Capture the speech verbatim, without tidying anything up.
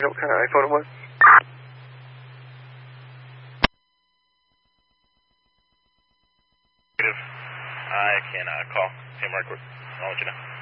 know what kind of iPhone it was? I can uh, call him right quick. I'll let you know.